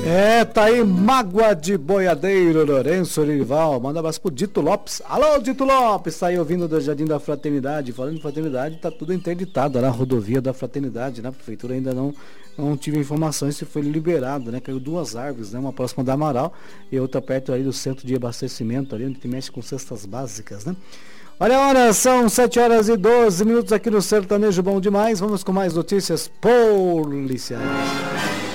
Tá aí Mágoa de Boiadeiro, Lourenço Rival. Manda um abraço pro Dito Lopes. Alô, Dito Lopes, tá aí ouvindo do Jardim da Fraternidade. Falando em Fraternidade, tá tudo interditado na rodovia da Fraternidade, né? A prefeitura ainda não tive informações se foi liberado, né? Caiu 2 árvores, né? Uma próxima da Amaral e outra perto aí do centro de abastecimento, ali onde mexe com cestas básicas, né? Olha a hora, são 7h12 aqui no Sertanejo Bom Demais. Vamos com mais notícias policiais.